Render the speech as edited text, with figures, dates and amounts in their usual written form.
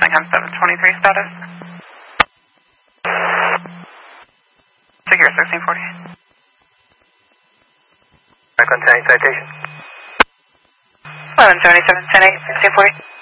Boeing 723 status. Secure 1640. Back on 10 citation. 1177, 10-8, 1640.